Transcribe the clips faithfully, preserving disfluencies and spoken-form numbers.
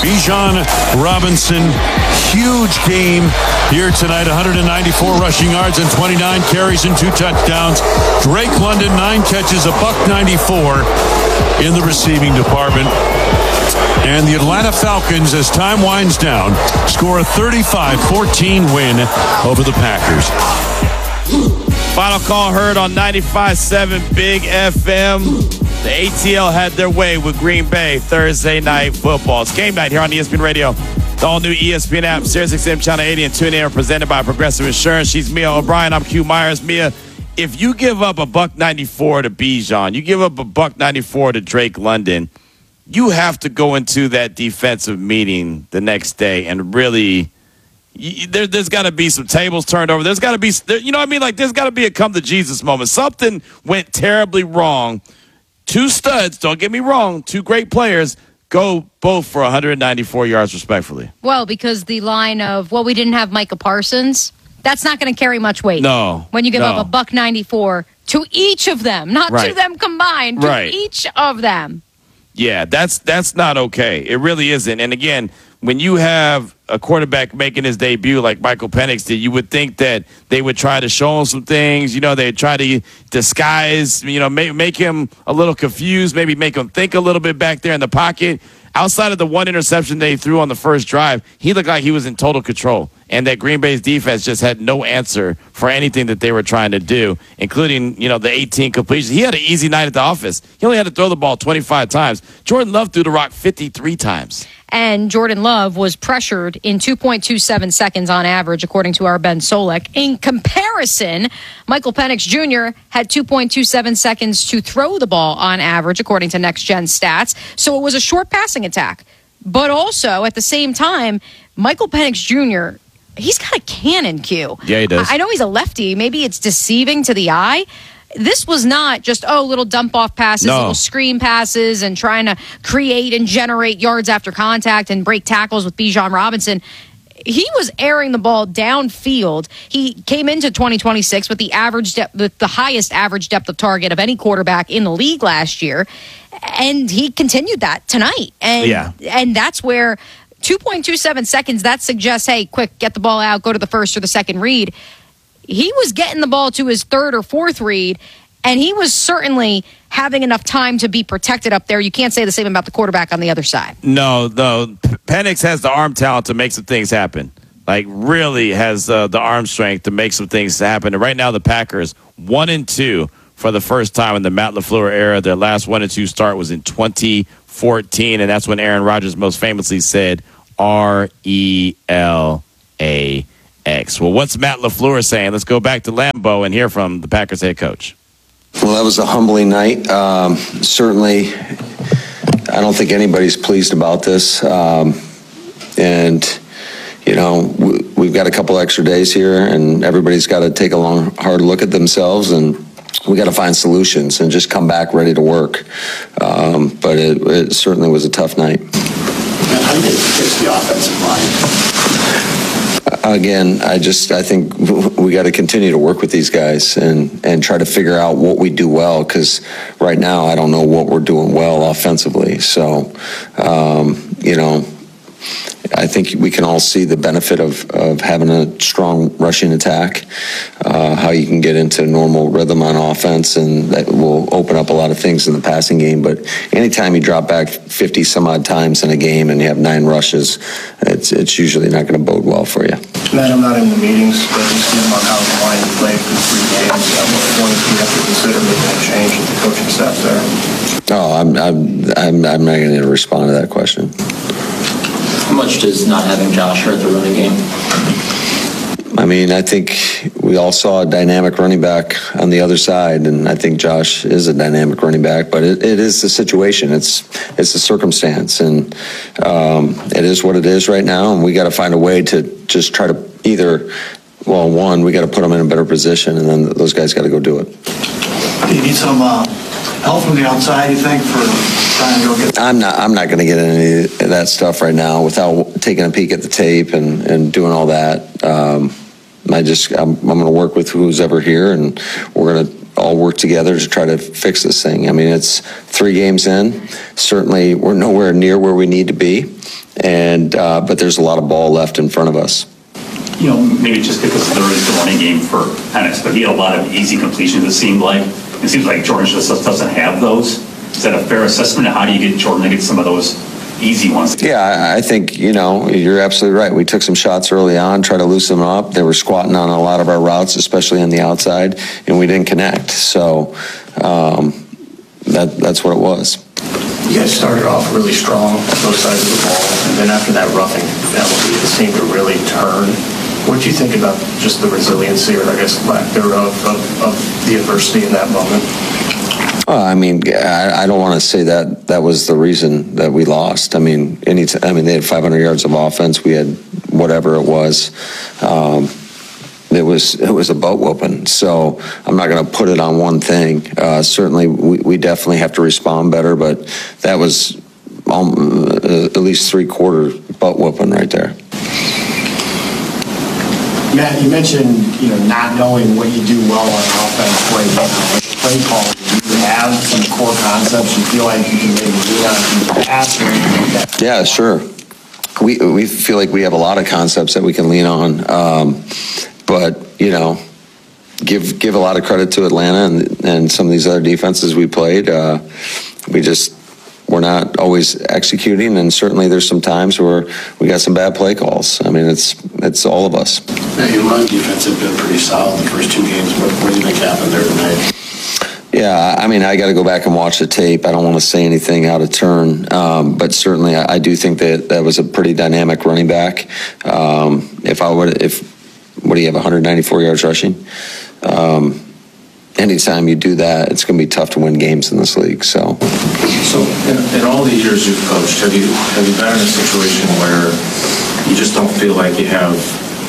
Bijan Robinson, huge game here tonight. one hundred ninety-four rushing yards and twenty-nine carries and two touchdowns. Drake London, nine catches, a buck ninety-four in the receiving department. And the Atlanta Falcons, as time winds down, score a thirty-five fourteen win over the Packers. Final call heard on ninety-five point seven Big F M. The A T L had their way with Green Bay Thursday night football. It's game night here on E S P N Radio. The all-new E S P N app, Sirius X M Channel eighty, and tune in, presented by Progressive Insurance. She's Mia O'Brien. I'm Q Myers. Mia, if you give up a buck ninety-four to Bijan, you give up a buck ninety-four to Drake London, you have to go into that defensive meeting the next day and really – there, there's got to be some tables turned over. There's got to be – you know what I mean? Like, there's got to be a come-to-Jesus moment. Something went terribly wrong. Two studs, don't get me wrong, two great players, go both for one hundred ninety-four yards respectfully. Well, because the line of, well, we didn't have Micah Parsons, that's not going to carry much weight. No. When you give no. up a buck ninety-four to each of them, not right. to them combined, to right. each of them. Yeah, that's that's not okay. It really isn't. And again, when you have a quarterback making his debut like Michael Penix did, you would think that they would try to show him some things. You know, they'd try to disguise, you know, make, make him a little confused, maybe make him think a little bit back there in the pocket. Outside of the one interception they threw on the first drive, he looked like he was in total control. And that Green Bay's defense just had no answer for anything that they were trying to do, including, you know, the eighteen completions. He had an easy night at the office. He only had to throw the ball twenty-five times. Jordan Love threw the rock fifty-three times. And Jordan Love was pressured in two point two seven seconds on average, according to our Ben Solek. In comparison, Michael Penix Junior had two point two seven seconds to throw the ball on average, according to Next Gen Stats. So it was a short passing attack. But also, at the same time, Michael Penix Junior, he's got a cannon, Q. Yeah, he does. I know he's a lefty. Maybe it's deceiving to the eye. This was not just, oh, little dump-off passes, no. little screen passes, and trying to create and generate yards after contact and break tackles with Bijan Robinson. He was airing the ball downfield. He came into twenty twenty-six with the average depth, with the highest average depth of target of any quarterback in the league last year, and he continued that tonight. And yeah. and that's where two point two seven seconds, that suggests, hey, quick, get the ball out, go to the first or the second read. He was getting the ball to his third or fourth read, and he was certainly having enough time to be protected up there. You can't say the same about the quarterback on the other side. No, no. Penix has the arm talent to make some things happen. Like, really has uh, the arm strength to make some things happen. And right now, the Packers, one and two for the first time in the Matt LaFleur era. Their last one and two start was in twenty fourteen, and that's when Aaron Rodgers most famously said R E L A X. Well, what's Matt LaFleur saying? Let's go back to Lambeau and hear from the Packers head coach. Well, that was a humbling night. Um, certainly, I don't think anybody's pleased about this. Um, and, you know, we, we've got a couple extra days here, and everybody's got to take a long, hard look at themselves, and we got to find solutions and just come back ready to work. Um, but it, it certainly was a tough night. And how did you fix the offensive line? Again, I just I think we got to continue to work with these guys and, and try to figure out what we do well, because right now I don't know what we're doing well offensively. So, um, you know, I think we can all see the benefit of, of having a strong rushing attack, uh, how you can get into normal rhythm on offense, and that will open up a lot of things in the passing game. But anytime you drop back fifty some odd times in a game and you have nine rushes, it's it's usually not going to bode well for you. Matt, I'm not in the meetings, but you see about how the line played for three games. At what point do you have to consider making a change in the coaching staff there? Oh, I'm I'm I'm, I'm not going to respond to that question. How much does not having Josh hurt the running game? I mean, I think we all saw a dynamic running back on the other side, and I think Josh is a dynamic running back, but it, it is the situation. It's it's the circumstance, and um, it is what it is right now, and we got to find a way to just try to either, well, one, we got to put them in a better position, and then those guys got to go do it. Do you need some uh, help from the outside, you think, for trying to go get... I'm not I'm not going to get into any of that stuff right now without taking a peek at the tape and, and doing all that. Um, I just, I'm, I'm going to work with who's ever here, and we're going to all work together to try to fix this thing. I mean, it's three games in. Certainly, we're nowhere near where we need to be. and uh, but there's a lot of ball left in front of us. You know, maybe just because there is the running game for Penix, but he had a lot of easy completions, it seemed like. It seems like Jordan just doesn't have those. Is that a fair assessment? How do you get Jordan to get some of those easy ones? Yeah, I- I think, you know, you're absolutely right. We took some shots early on, tried to loosen them up. They were squatting on a lot of our routes, especially on the outside, and we didn't connect. So um, that that's what it was. You guys started off really strong on both sides of the ball, and then after that roughing penalty, it seemed to really turn. What do you think about just the resiliency, or I guess lack thereof, of, of the adversity in that moment? Uh, I mean, I, I don't want to say that that was the reason that we lost. I mean, any t- I mean, they had five hundred yards of offense. We had whatever it was. Um, it was it was a butt whooping. So I'm not going to put it on one thing. Uh, certainly, we, we definitely have to respond better. But that was um, uh, at least three quarter butt whooping right there. Matt, you mentioned, you know, not knowing what you do well on offense right now, like play calling. Do you have some core concepts you feel like you can maybe lean on from the past or anything like that? Yeah, sure. We we feel like we have a lot of concepts that we can lean on, um, but you know, give give a lot of credit to Atlanta and and some of these other defenses we played. Uh, we just we're not always executing, and certainly there's some times where we got some bad play calls. I mean, it's it's all of us. Now, your run defense has been pretty solid the first two games. What, what do you think happened there tonight? Yeah, I mean, I got to go back and watch the tape. I don't want to say anything out of turn, um, but certainly I, I do think that that was a pretty dynamic running back. Um, if I would, if what do you have, one hundred ninety-four yards rushing? Um, anytime you do that, it's going to be tough to win games in this league. So, So, in, in all the years you've coached, have you have you been in a situation where you just don't feel like you have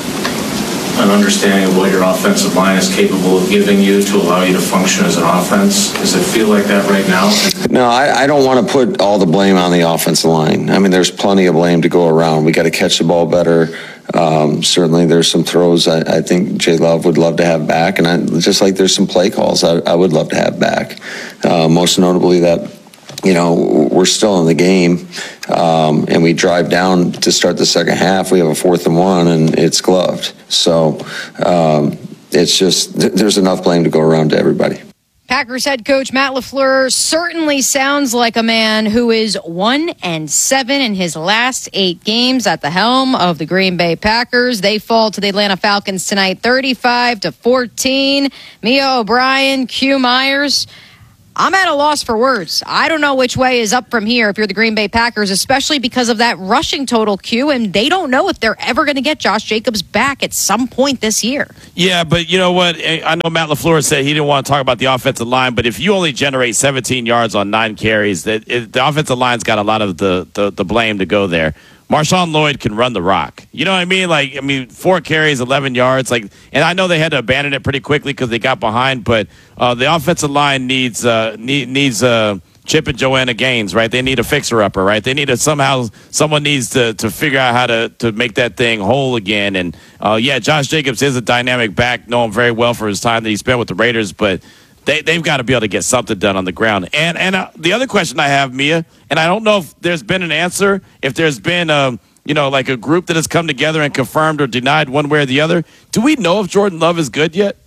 an understanding of what your offensive line is capable of giving you to allow you to function as an offense? Does it feel like that right now? no, I, I don't want to put all the blame on the offensive line. I mean, there's plenty of blame to go around. We got to catch the ball better. Um, certainly, there's some throws I, I think J Love would love to have back, and I, just like there's some play calls I, I would love to have back. Uh, most notably that, you know, we're still in the game, um, and we drive down to start the second half. We have a fourth and one, and it's gloved. So um, it's just th- there's enough blame to go around to everybody. Packers head coach Matt LaFleur certainly sounds like a man who is one and seven in his last eight games at the helm of the Green Bay Packers. They fall to the Atlanta Falcons tonight, thirty-five to fourteen. Mia O'Brien, Q Myers. I'm at a loss for words. I don't know which way is up from here if you're the Green Bay Packers, especially because of that rushing total, Q, and they don't know if they're ever going to get Josh Jacobs back at some point this year. Yeah, but you know what? I know Matt LaFleur said he didn't want to talk about the offensive line, but if you only generate seventeen yards on nine carries, that it, the offensive line's got a lot of the, the, the blame to go there. Marshawn Lloyd can run the rock. You know what I mean? Like, I mean, four carries, eleven yards. Like, and I know they had to abandon it pretty quickly because they got behind. But uh, the offensive line needs uh, need, needs uh, Chip and Joanna Gaines, right? They need a fixer upper, right? They need to somehow someone needs to to figure out how to to make that thing whole again. And uh, yeah, Josh Jacobs is a dynamic back, know him very well for his time that he spent with the Raiders, but. They, they've got to be able to get something done on the ground. And and uh, the other question I have, Mia, and I don't know if there's been an answer, if there's been, um, you know, like a group that has come together and confirmed or denied one way or the other. Do we know if Jordan Love is good yet?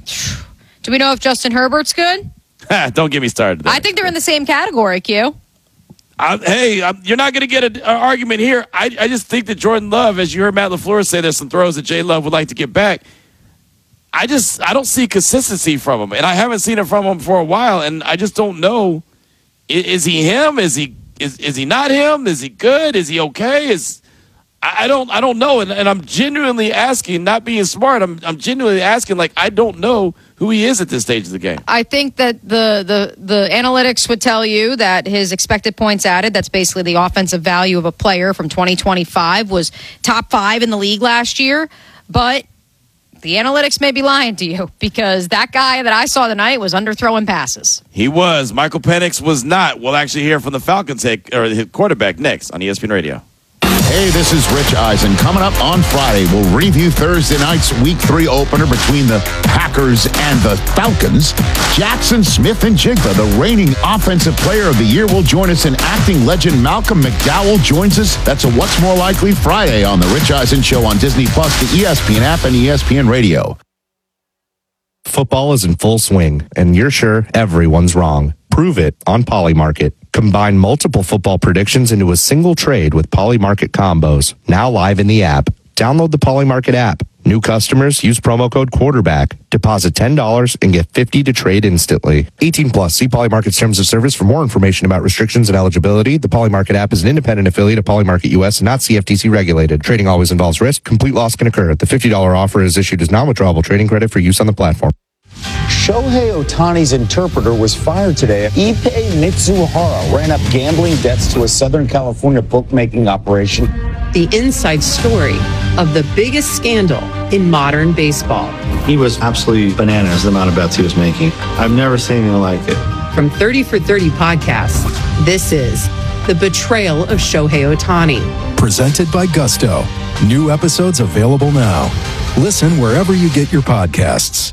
Do we know if Justin Herbert's good? Don't get me started. There. I think they're in the same category, Q. I, hey, I'm, you're not going to get an argument here. I, I just think that Jordan Love, as you heard Matt LaFleur say, there's some throws that J Love would like to get back. I just I don't see consistency from him, and I haven't seen it from him for a while, and I just don't know. Is, is he him? Is he is is he not him? Is he good? Is he okay? Is I, I don't I don't know, and, and I'm genuinely asking, not being smart. I'm I'm genuinely asking, like I don't know who he is at this stage of the game. I think that the the the analytics would tell you that his expected points added, that's basically the offensive value of a player from twenty twenty-five, was top five in the league last year, but the analytics may be lying to you because that guy that I saw tonight was underthrowing passes. He was. Michael Penix was not. We'll actually hear from the Falcons head, or the quarterback next on E S P N Radio. Hey, this is Rich Eisen. Coming up on Friday, we'll review Thursday night's Week three opener between the Packers and the Falcons. Jackson Smith-Njigba, the reigning Offensive Player of the Year, will join us, and acting legend Malcolm McDowell joins us. That's a What's More Likely Friday on The Rich Eisen Show on Disney Plus, the E S P N app, and E S P N Radio. Football is in full swing, and you're sure everyone's wrong. Prove it on Polymarket. Combine multiple football predictions into a single trade with Polymarket combos. Now live in the app. Download the Polymarket app. New customers use promo code quarterback. Deposit ten dollars and get fifty dollars to trade instantly. eighteen plus. See Polymarket's terms of service for more information about restrictions and eligibility. The Polymarket app is an independent affiliate of Polymarket U S and not C F T C regulated. Trading always involves risk. Complete loss can occur. The fifty dollars offer is issued as non-withdrawable trading credit for use on the platform. Shohei Ohtani's interpreter was fired today. Ippei Mitsuhara ran up gambling debts to a Southern California bookmaking operation. The inside story of the biggest scandal in modern baseball. He was absolutely bananas, the amount of bets he was making. I've never seen anything like it. From thirty for thirty podcasts, this is The Betrayal of Shohei Ohtani. Presented by Gusto. New episodes available now. Listen wherever you get your podcasts.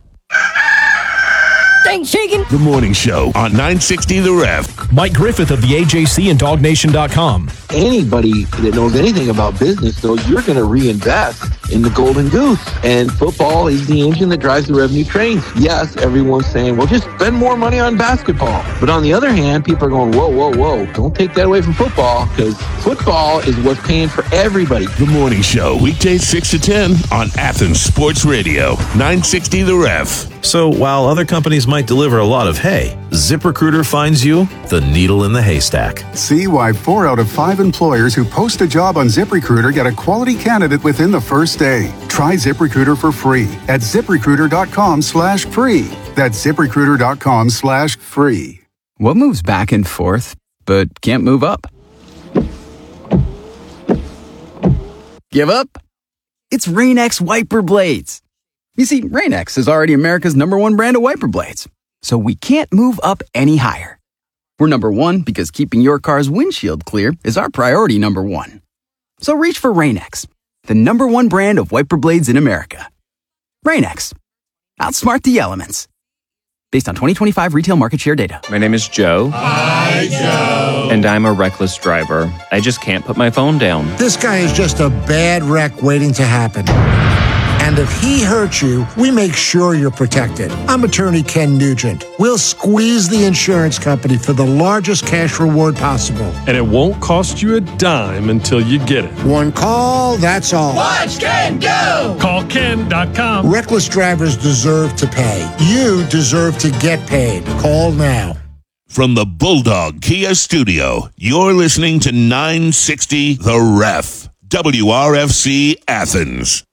Thanks, Shagan. The Morning Show on nine sixty The Ref. Mike Griffith of the A J C and Dog Nation dot com. Anybody that knows anything about business, though, you're going to reinvest in the golden goose. And football is the engine that drives the revenue train. Yes, everyone's saying, well, just spend more money on basketball. But on the other hand, people are going, whoa, whoa, whoa, don't take that away from football, because football is what's paying for everybody. The Morning Show, weekdays six to ten on Athens Sports Radio, nine sixty The Ref. So while other companies might deliver a lot of hay, ZipRecruiter finds you the needle in the haystack. See why four out of five employers who post a job on ZipRecruiter get a quality candidate within the first day. Try ZipRecruiter for free at ZipRecruiter.com slash free. That's ZipRecruiter.com slash free. What moves back and forth, but can't move up? Give up? It's Rain-X wiper blades. You see, Rain-X is already America's number one brand of wiper blades, so we can't move up any higher. We're number one because keeping your car's windshield clear is our priority number one. So reach for Rain-X, the number one brand of wiper blades in America. Rain-X. Outsmart the elements. Based on twenty twenty-five retail market share data. My name is Joe. Hi, Joe. And I'm a reckless driver. I just can't put my phone down. This guy is just a bad wreck waiting to happen. And if he hurts you, we make sure you're protected. I'm attorney Ken Nugent. We'll squeeze the insurance company for the largest cash reward possible. And it won't cost you a dime until you get it. One call, that's all. Watch Ken go! Call Ken dot com. Reckless drivers deserve to pay. You deserve to get paid. Call now. From the Bulldog Kia Studio, you're listening to nine sixty The Ref. W R F C Athens.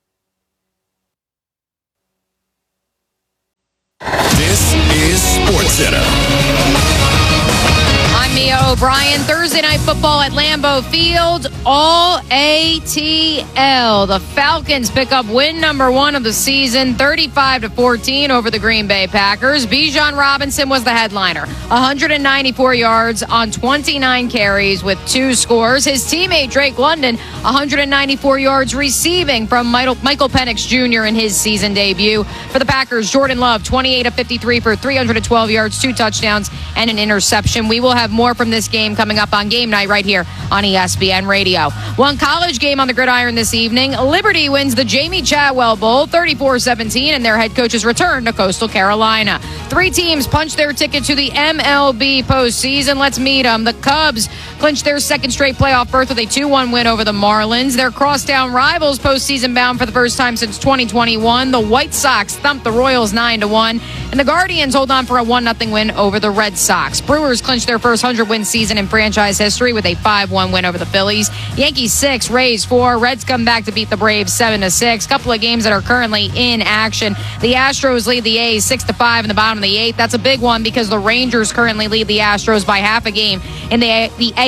This is SportsCenter. I'm Mia O'Brien. Thursday Night Football at Lambeau Field. All A T L. The Falcons pick up win number one of the season, thirty-five to fourteen over the Green Bay Packers. Bijan Robinson was the headliner. one hundred ninety-four yards on twenty-nine carries with two scores. His teammate Drake London, one hundred ninety-four yards receiving from Michael Penix Junior in his season debut. For the Packers, Jordan Love, twenty-eight of fifty-three for three hundred twelve yards, two touchdowns, and an interception. We will have more from this game coming up on Game Night right here on E S P N Radio. One college game on the gridiron this evening. Liberty wins the Jamie Chadwell Bowl thirty-four seventeen, and their head coaches return to Coastal Carolina. Three teams punch their ticket to the M L B postseason. Let's meet them. The Cubs clinched their second straight playoff berth with a two one win over the Marlins. Their crosstown rivals postseason bound for the first time since twenty twenty-one. The White Sox thumped the Royals nine to one, and the Guardians hold on for a one nothing win over the Red Sox. Brewers clinched their first one hundred win season in franchise history with a five one win over the Phillies. Yankees six, Rays four. Reds come back to beat the Braves seven to six. Couple of games that are currently in action. The Astros lead the A's six to five in the bottom of the eighth. That's a big one because the Rangers currently lead the Astros by half a game in the, the A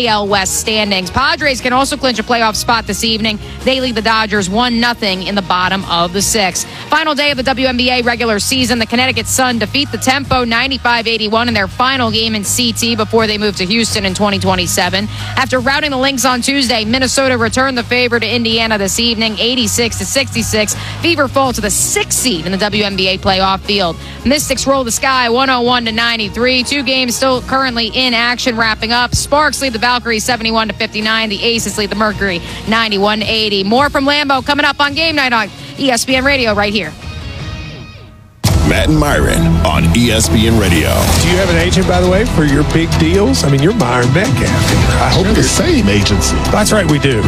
A L West standings. Padres can also clinch a playoff spot this evening. They lead the Dodgers one nothing in the bottom of the sixth. Final day of the W N B A regular season. The Connecticut Sun defeat the Tempo ninety-five eighty-one in their final game in C T before they move to Houston in twenty twenty-seven. After routing the Lynx on Tuesday, Minnesota returned the favor to Indiana this evening, eighty-six to sixty-six. Fever fall to the sixth seed in the W N B A playoff field. Mystics roll the Sky one oh one to ninety-three. Two games still currently in action, wrapping up. Sparks lead the Valkyries seventy-one to fifty-nine. The Aces lead the Mercury ninety-one to eighty. More from Lambeau coming up on Game Night on E S P N Radio right here. Matt and Myron on E S P N Radio. Do you have an agent, by the way, for your big deals? I mean, you're Myron Metcalf. I hope you're the same agency. That's right, we do.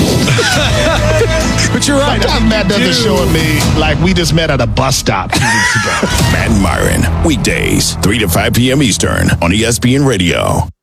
But you're right. Sometimes Matt doesn't show at me like we just met at a bus stop two weeks ago. Matt and Myron, weekdays, three to five p.m. Eastern on E S P N Radio.